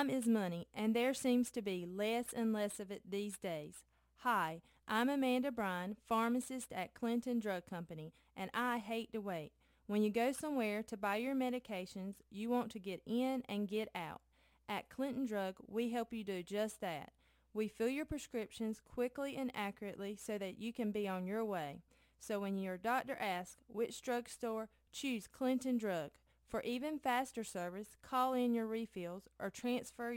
Time is money, and there seems to be less and less of it these days. Hi, I'm Amanda Bryan, pharmacist at Clinton Drug Company, and I hate to wait. When you go somewhere to buy your medications, you want to get in and get out. At Clinton Drug, we help you do just that. We fill your prescriptions quickly and accurately so that you can be on your way. So when your doctor asks which drugstore, choose Clinton Drug. For even faster service, call in your refills or transfer